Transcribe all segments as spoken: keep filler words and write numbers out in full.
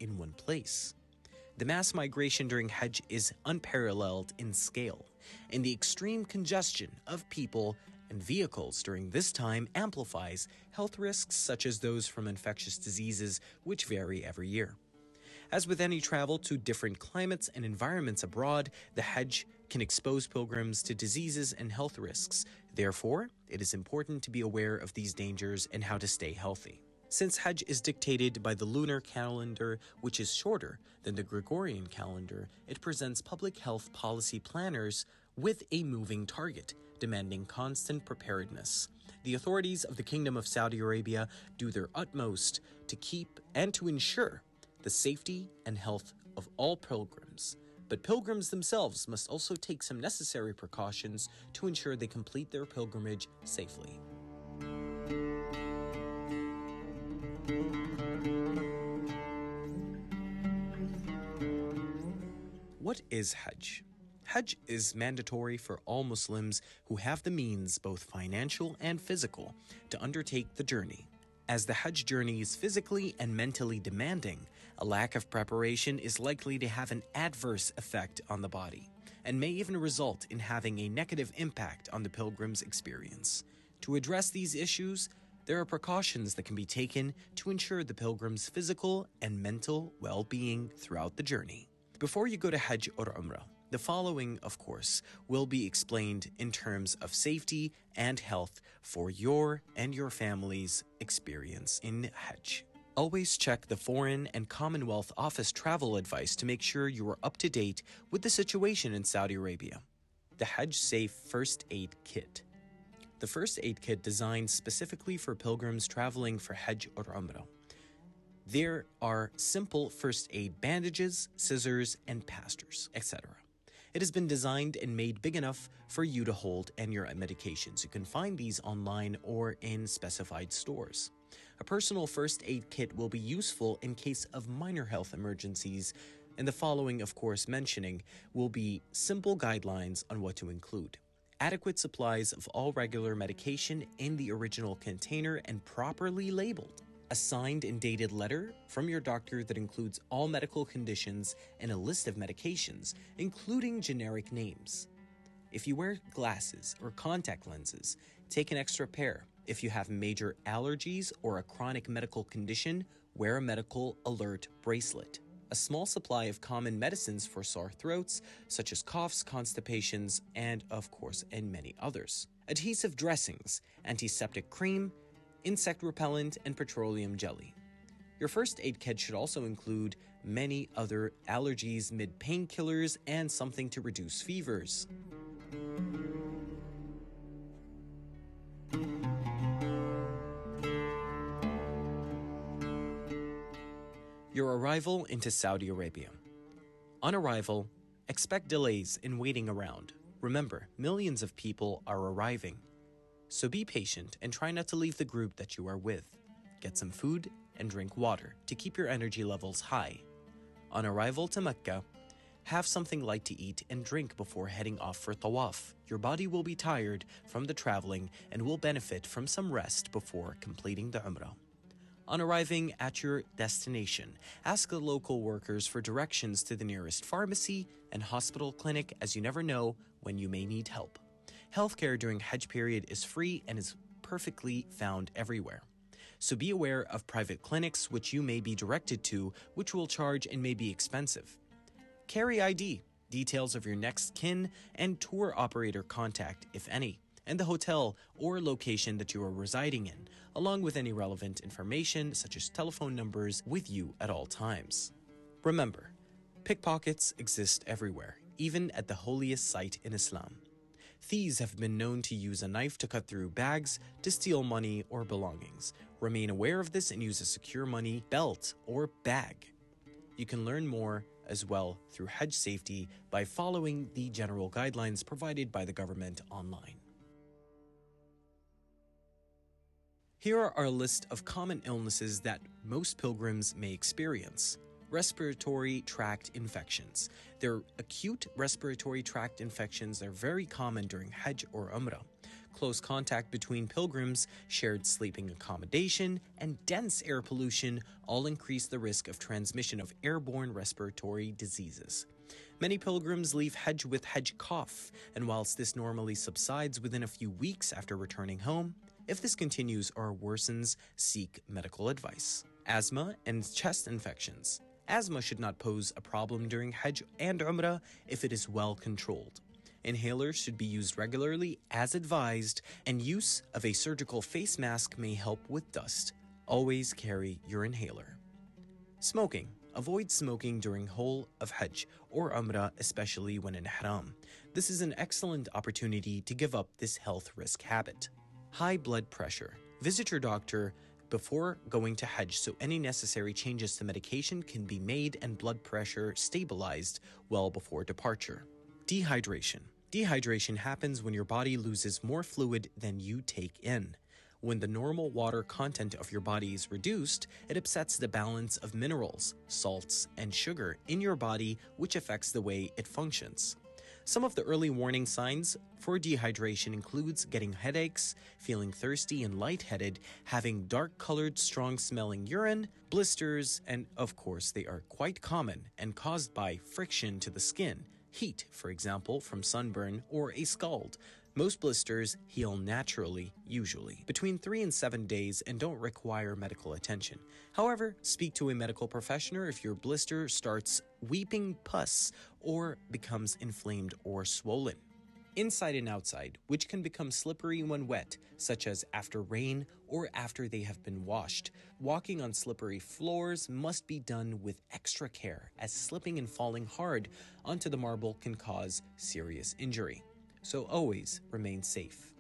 in one place. The mass migration during Hajj is unparalleled in scale, and the extreme congestion of people and vehicles during this time amplifies health risks such as those from infectious diseases, which vary every year. As with any travel to different climates and environments abroad, the Hajj can expose pilgrims to diseases and health risks. Therefore, it is important to be aware of these dangers and how to stay healthy. Since Hajj is dictated by the lunar calendar, which is shorter than the Gregorian calendar, it presents public health policy planners with a moving target, demanding constant preparedness. The authorities of the Kingdom of Saudi Arabia do their utmost to keep and to ensure the safety and health of all pilgrims. But pilgrims themselves must also take some necessary precautions to ensure they complete their pilgrimage safely. What is Hajj? Hajj is mandatory for all Muslims who have the means, both financial and physical, to undertake the journey. As the Hajj journey is physically and mentally demanding, a lack of preparation is likely to have an adverse effect on the body and may even result in having a negative impact on the pilgrim's experience. To address these issues, there are precautions that can be taken to ensure the pilgrim's physical and mental well-being throughout the journey. Before you go to Hajj or Umrah, the following, of course, will be explained in terms of safety and health for your and your family's experience in Hajj. Always check the Foreign and Commonwealth Office travel advice to make sure you are up to date with the situation in Saudi Arabia. The Hajj Safe First Aid Kit. The first aid kit designed specifically for pilgrims traveling for Hajj or Umrah. There are simple first aid bandages, scissors, and plasters, et cetera. It has been designed and made big enough for you to hold and your medications. You can find these online or in specified stores. A personal first aid kit will be useful in case of minor health emergencies, and the following, of course, mentioning will be simple guidelines on what to include. Adequate supplies of all regular medication in the original container and properly labeled. A signed and dated letter from your doctor that includes all medical conditions and a list of medications, including generic names. If you wear glasses or contact lenses, take an extra pair. If you have major allergies or a chronic medical condition, wear a medical alert bracelet. A small supply of common medicines for sore throats, such as coughs, constipations, and, of course, and many others. Adhesive dressings, antiseptic cream, insect repellent, and petroleum jelly. Your first aid kit should also include many other allergies, mid painkillers, and something to reduce fevers. Your arrival into Saudi Arabia. On arrival, expect delays in waiting around. Remember, millions of people are arriving. So be patient and try not to leave the group that you are with. Get some food and drink water to keep your energy levels high. On arrival to Mecca, have something light to eat and drink before heading off for tawaf. Your body will be tired from the traveling and will benefit from some rest before completing the Umrah. On arriving at your destination, ask the local workers for directions to the nearest pharmacy and hospital clinic, as you never know when you may need help. Healthcare during Hajj period is free and is perfectly found everywhere. So be aware of private clinics which you may be directed to, which will charge and may be expensive. Carry I D, details of your next kin, and tour operator contact, if any, and the hotel or location that you are residing in, along with any relevant information such as telephone numbers with you at all times. Remember, pickpockets exist everywhere, even at the holiest site in Islam. Thieves have been known to use a knife to cut through bags to steal money or belongings. Remain aware of this and use a secure money belt or bag. You can learn more as well through Hajj safety by following the general guidelines provided by the government online. Here are a list of common illnesses that most pilgrims may experience. Respiratory tract infections. They're acute respiratory tract infections. They're very common during Hajj or Umrah. close contact between pilgrims, shared sleeping accommodation, and dense air pollution all increase the risk of transmission of airborne respiratory diseases. Many pilgrims leave Hajj with Hajj cough, and whilst this normally subsides within a few weeks after returning home, if this continues or worsens, seek medical advice. Asthma and chest infections. Asthma should not pose a problem during Hajj and Umrah if it is well controlled. Inhalers should be used regularly as advised, and use of a surgical face mask may help with dust. Always carry your inhaler. Smoking. Avoid smoking during whole of Hajj or Umrah, especially when in Haram. This is an excellent opportunity to give up this health risk habit. High blood pressure. Visit your doctor before going to Hajj so any necessary changes to medication can be made and blood pressure stabilized well before departure. Dehydration. Dehydration happens when your body loses more fluid than you take in. When the normal water content of your body is reduced, it upsets the balance of minerals, salts, and sugar in your body, which affects the way it functions. Some of the early warning signs for dehydration includes getting headaches, feeling thirsty and lightheaded, having dark-colored, strong-smelling urine, blisters, and of course they are quite common and caused by friction to the skin, heat, for example, from sunburn or a scald. Most blisters heal naturally, usually between three and seven days, and don't require medical attention. However, speak to a medical professional if your blister starts weeping pus or becomes inflamed or swollen. Inside and outside, which can become slippery when wet, such as after rain or after they have been washed. Walking on slippery floors must be done with extra care, as slipping and falling hard onto the marble can cause serious injury. So always remain safe.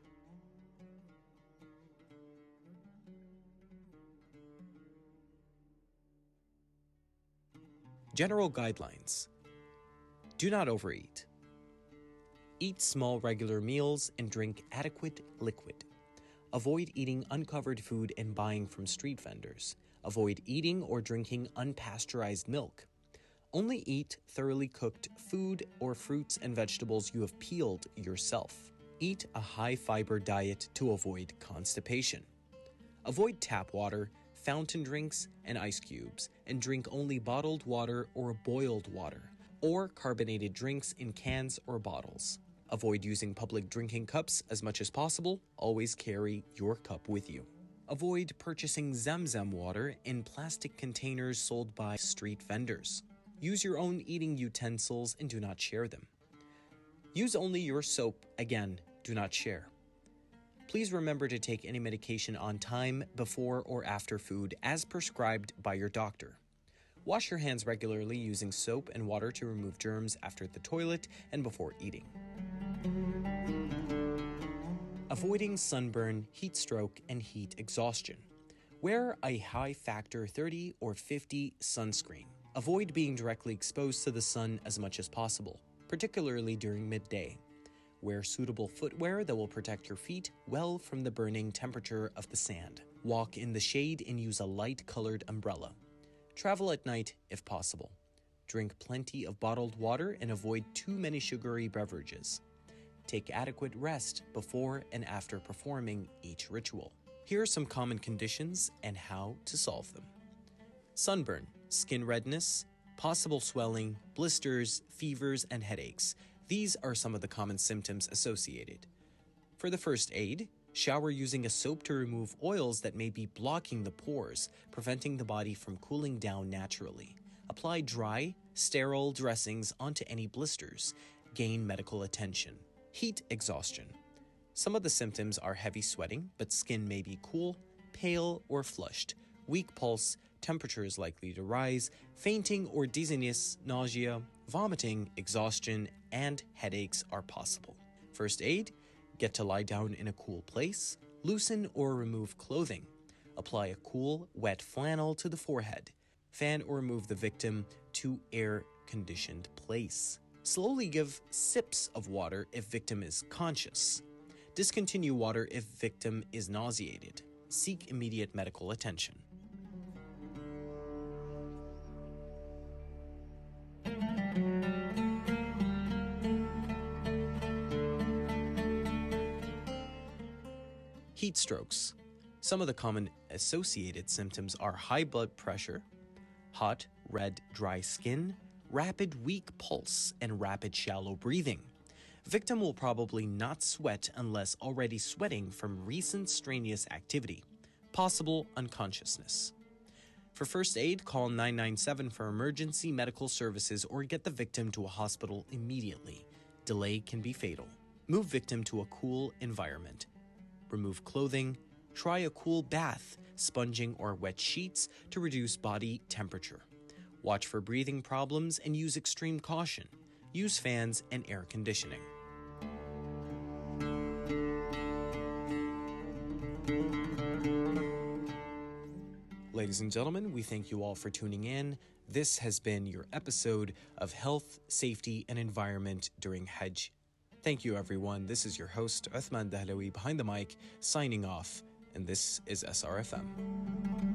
General guidelines. Do not overeat. Eat small regular meals and drink adequate liquid. Avoid eating uncovered food and buying from street vendors. Avoid eating or drinking unpasteurized milk. Only eat thoroughly cooked food or fruits and vegetables you have peeled yourself. Eat a high-fiber diet to avoid constipation. Avoid tap water, fountain drinks, and ice cubes, and drink only bottled water or boiled water, or carbonated drinks in cans or bottles. Avoid using public drinking cups as much as possible. Always carry your cup with you. Avoid purchasing Zamzam water in plastic containers sold by street vendors. Use your own eating utensils and do not share them. Use only your soap. Again, do not share. Please remember to take any medication on time, before or after food, as prescribed by your doctor. Wash your hands regularly using soap and water to remove germs after the toilet and before eating. Avoiding sunburn, heat stroke, and heat exhaustion. Wear a high factor thirty or fifty sunscreen. Avoid being directly exposed to the sun as much as possible, particularly during midday. Wear suitable footwear that will protect your feet well from the burning temperature of the sand. Walk in the shade and use a light-colored umbrella. Travel at night if possible. Drink plenty of bottled water and avoid too many sugary beverages. Take adequate rest before and after performing each ritual. Here are some common conditions and how to solve them. Sunburn, skin redness, possible swelling, blisters, fevers, and headaches. These are some of the common symptoms associated. For the first aid, shower using a soap to remove oils that may be blocking the pores, preventing the body from cooling down naturally. Apply dry, sterile dressings onto any blisters. Gain medical attention. Heat exhaustion. Some of the symptoms are heavy sweating, but skin may be cool, pale, or flushed. Weak pulse, temperature is likely to rise, fainting or dizziness, nausea, vomiting, exhaustion, and headaches are possible. First aid, get to lie down in a cool place, loosen or remove clothing, apply a cool, wet flannel to the forehead, fan or move the victim to air-conditioned place. Slowly give sips of water if victim is conscious. Discontinue water if victim is nauseated. Seek immediate medical attention. Heat strokes. Some of the common associated symptoms are high blood pressure, hot, red, dry skin, rapid, weak pulse, and rapid, shallow breathing. Victim will probably not sweat unless already sweating from recent strenuous activity. Possible unconsciousness. For first aid, call nine nine seven for emergency medical services or get the victim to a hospital immediately. Delay can be fatal. Move victim to a cool environment. Remove clothing. Try a cool bath, sponging, or wet sheets to reduce body temperature. Watch for breathing problems and use extreme caution. Use fans and air conditioning. Ladies and gentlemen, we thank you all for tuning in. This has been your episode of Health, Safety, and Environment during Hajj. Thank you, everyone. This is your host, Uthman Dahlawi, behind the mic, signing off, and this is S R F M.